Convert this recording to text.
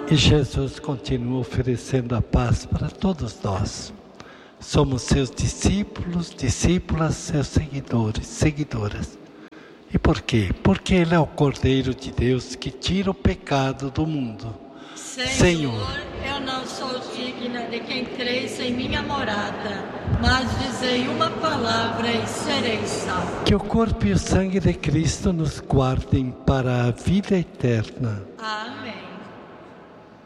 E Jesus continua oferecendo a paz para todos nós. Somos seus discípulos, discípulas, seus seguidores, seguidoras. E por quê? Porque Ele é o Cordeiro de Deus que tira o pecado do mundo. Senhor, eu não sou digna de que entreis em minha morada, mas dizei uma palavra e serei salvo. Que o corpo e o sangue de Cristo nos guardem para a vida eterna. Amém.